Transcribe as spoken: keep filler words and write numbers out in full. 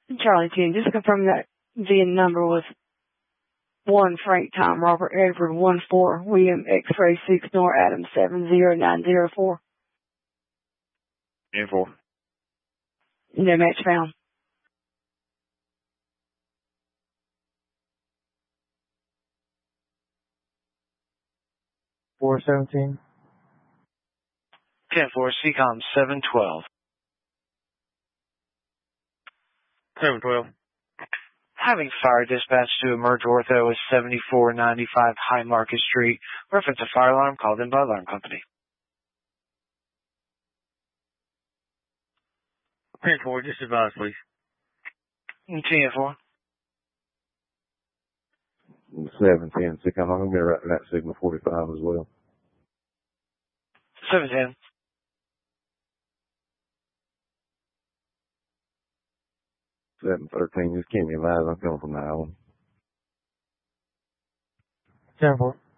Charlie ten, just to confirm that V I N number was one Frank Tom Robert Edward one four William X-ray six Nor Adam seven zero nine zero four. ten four. No match found. four seventeen. ten four, C COM seven twelve. seven twelve. Having fire dispatch to Emerge Ortho is seventy-four ninety-five High Market Street. Reference a fire alarm called in by alarm company. ten four, just advise, please. ten four. seven ten, C COM. I'm going to be right in that signal forty-five as well. seven ten. seven thirteen, just keep me alive. I'm coming from the island. ten four.